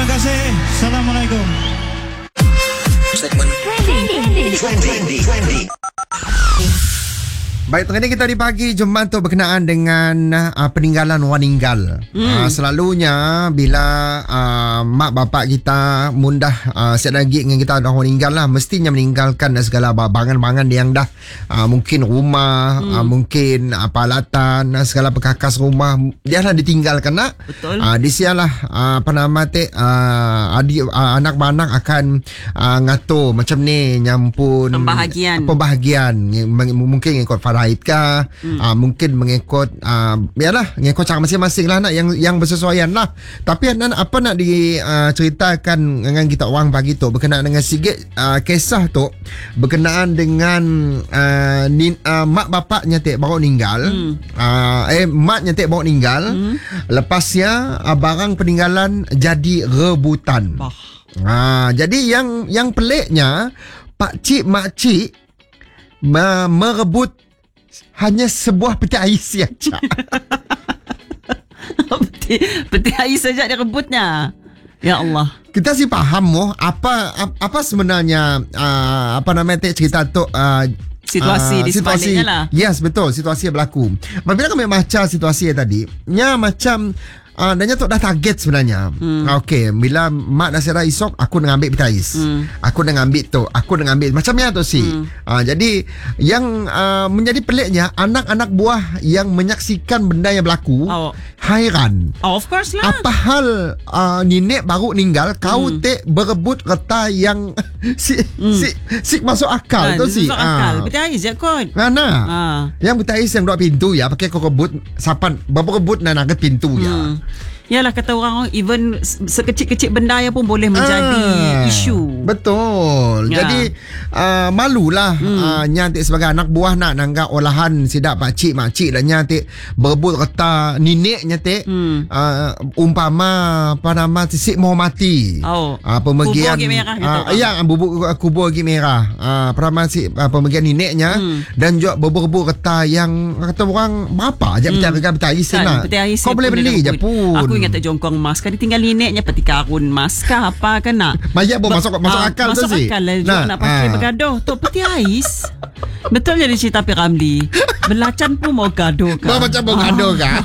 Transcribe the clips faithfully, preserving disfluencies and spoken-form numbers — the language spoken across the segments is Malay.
Terima kasih. Assalamualaikum. Segmen Trending. Trending. Trending. Baik, tadi kita di pagi Jumaat tu berkenaan dengan uh, peninggalan orang meninggal. Hmm. Uh, selalunya bila uh, mak bapak kita mundah uh, siap lagi dengan kita dah orang meninggal lah, mestinya meninggalkan segala bangan-bangan yang dah uh, mungkin rumah, hmm. uh, mungkin uh, peralatan, uh, segala perkakas rumah dia lah ditinggalkan nak. Betul. Uh, di sialah uh, apa nama tu uh, adik uh, anak-anak akan uh, ngatur macam ni nyampun pembahagian. Pembahagian mungkin ikut Farah kah hmm. uh, mungkin mengikut uh, biarlah mengikut cara masing-masing lah nak yang yang bersesuaian lah. Tapi nak apa nak diceritakan uh, dengan kita orang pagi tu berkenaan dengan sikit uh, kisah tu berkenaan dengan uh, ni, uh, mak bapaknya tek baru meninggal. hmm. uh, eh maknya tek baru meninggal. hmm. Lepasnya uh, barang peninggalan jadi rebutan. uh, jadi yang yang peliknya pak cik mak cik me- merebut hanya sebuah peti ais saja. peti, peti ais saja dia rebutnya. Ya Allah. Kita sih faham oh, apa apa sebenarnya uh, apa namanya cerita tu uh, situasi uh, di situasi, sebaliknya lah. Yes, betul, situasi yang berlaku. Apabila kami baca situasi yang tadi, nya macam Uh, dan tu dah target sebenarnya. hmm. Okey, bila mak Nasira esok aku nak ambil peti ais. hmm. Aku nak ambil tu, aku nak ambil macamnya tu si. hmm. uh, Jadi yang uh, menjadi peliknya anak-anak buah yang menyaksikan benda yang berlaku oh. hairan. Oh, of course lah. Apa hal uh, nenek baru meninggal kau hmm. tek berebut kereta yang si, hmm. si si masuk akal kan, tu si. Masuk akal. uh. Peti ais je kot. Mana? uh. Yang peti ais yang dua pintu ya, pakai kau rebut sapan berebut dan angkat pintu hmm. ya. Yalah kata orang even sekecil-kecil benda yang pun boleh menjadi ah, isu. Betul. Ya. Jadi uh, malulah hmm. uh, nyantik sebagai anak buah nak nanggap olahan sidak pak cik mak cik dan nyantik berebut kata nenek nyantik hmm. uh, umpama apa nama sisik menghormati. Oh. Uh, pemergian kubur lagi merah gitu. Uh, ya bubuk kubur lagi merah. Uh, perama si uh, pemergian neneknya hmm. dan juga berebut kata yang kata orang berapa aja hmm. peti ais nak. Kau boleh beli je pun. Aku ingat tak jongkong mas kan ditinggal neneknya peti karun mas kah apa kan nak mayat pun masuk masuk uh, akal masuk tu si akal lah nah, nak pakai uh. bergaduh tu peti ais. Betul jadi cerita Piramli belacan pun mau gaduh kan macam mau gaduh kan.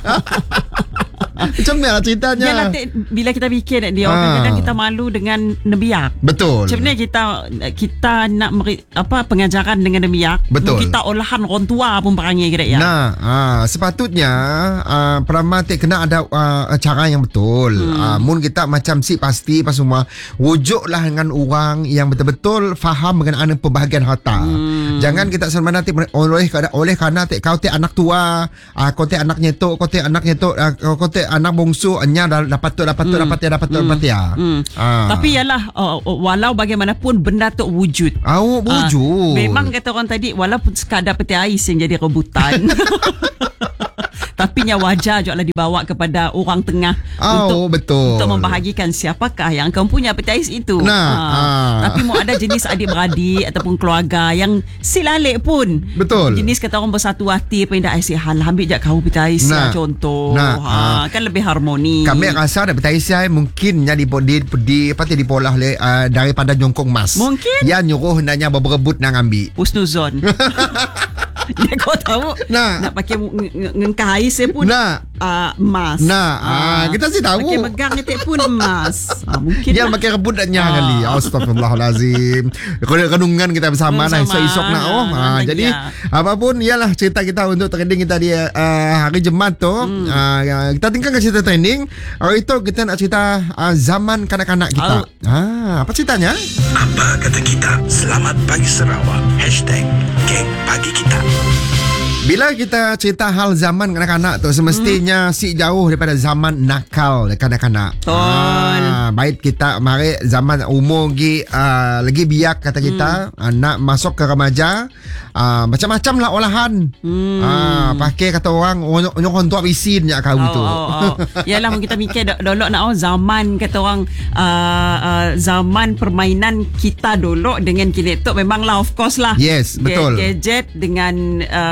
Macam mana ceritanya? Yalah, bila kita fikir dia ha. kadang-kadang kita malu dengan nebiak. Betul. Macam mana kita kita nak meri, apa pengajaran dengan nebiak? Betul. Kita olahan orang tua pun perangai kira ya. Nah, uh, sepatutnya uh, pramatik kena ada uh, cara yang betul. Hmm. Uh, mun kita macam si pasti pas semua wujudlah dengan orang yang betul-betul faham mengenai pembahagian harta. Hmm. Jangan kita sebenarnya oleh oleh kerana kau te anak tua, uh, kau te anaknya tu, kau te anaknya tu, uh, kau te anak bongsu nya dah dapat tu dapat tu dapat ya dapat tu dapat ya. Tapi yalah uh, walau bagaimanapun benda tu wujud. Oh, wujud. Uh, memang kata orang tadi walaupun sekadar peti ais yang jadi rebutan. Tapi nya wajar juga lah dibawa kepada orang tengah oh, untuk betul. untuk membahagikan siapakah yang kau punya peti ais itu. Nah, ha. Ah. Tapi mau ada jenis adik-beradik ataupun keluarga yang silalik pun. Betul. Jenis kata orang bersatu hati pindah ais hal ambil je kau peti ais nah. contoh. Nah, ha. Ah. Kan lebih harmoni. Kami rasa ada peti ais mungkin nya di di di apa di polah uh, daripada jongkong mas. Mungkin. Ya nyuruh hendaknya berebut nak ambil. Husnuzon. Dia kau tahu nah. nak pakai ngengkah ais pun nah. uh, emas. Nah, uh, kita sih tahu. Pakai megang itu pun emas. Uh, mungkin dia lah. pakai rebut dan nyah kali. Astagfirullahalazim. Renungan kita bersama nah esok-esok nak oh. Uh, jadi ya. Apapun ialah cerita kita untuk trending kita di uh, hari Jumaat tu. Hmm. Uh, kita tinggalkan cerita trending. Hari itu kita nak cerita uh, zaman kanak-kanak kita. Oh. Ah, apa ceritanya? Apa kata kita? Selamat pagi Sarawak. Hashtag Geng Pagi Kita. Bila kita cerita hal zaman kanak-kanak tu semestinya hmm. si jauh daripada zaman nakal kanak-kanak. Betul. Ah, baik kita mari zaman umur lagi uh, lagi biak kata kita hmm. uh, nak masuk ke remaja uh, macam-macam lah olahan. Hmm. Uh, pakai kata orang nyok untuk bisin je kau oh, tu. Oh, oh. Yalah kita fikir dulu nak oh zaman kata orang uh, uh, zaman permainan kita dulu dengan kini tu memanglah of course lah. Yes, betul. Gadget dengan uh, zaman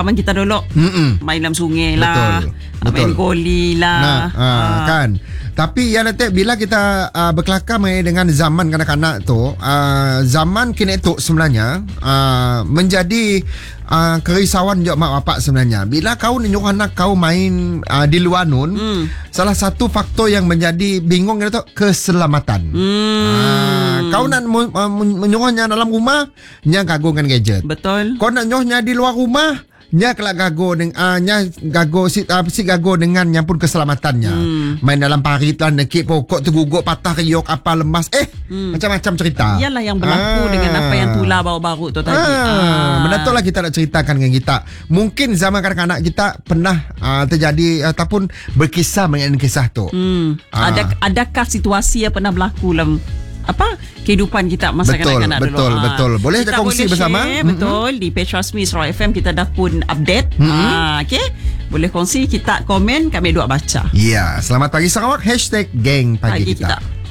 zaman kita dulu. Mm-mm. Main dalam sungai lah. Betul. Main Betul. goli lah. Nah, ah, Ah. kan. Tapi ya nanti bila kita uh, berkelakar mengenai dengan zaman kanak-kanak tu, uh, zaman kini tu sebenarnya uh, menjadi uh, kerisauan juga mak bapak sebenarnya. Bila kau nyuruh anak kau main uh, di luar nun, hmm. salah satu faktor yang menjadi bingung itu keselamatan. Hmm. Uh, kau nak mu- uh, menyuruhnya dalam rumah, nya kagungkan gadget. Betul. Kau nak nyuruhnya di luar rumah, nya kelak gago dengan uh, nya gago si uh, si gago dengan yang pun keselamatannya. Hmm. Main dalam parit lah, nekik pokok terguguk, patah riok, apa lemas, eh hmm. macam-macam cerita. Iyalah yang berlaku ah. dengan apa yang tular baru-baru tu tadi. Ah. Ah. Benda tu lah kita nak ceritakan dengan kita. Mungkin zaman kanak-kanak kita pernah uh, terjadi ataupun berkisah mengenai kisah tu. Hmm. Ah. Ada adakah situasi yang pernah berlaku dalam apa kehidupan kita masa Betul, kanak-kanak dulu. betul, Ah. betul. Boleh kita kongsi boleh bersama? Share, betul. Di page rasmi Sarawak F M kita dah pun update. Mm-hmm. Ah, okay. Boleh kongsi, kita komen, kami dua baca. Ya, selamat pagi Sarawak. Hashtag Geng Pagi, Pagi kita. kita.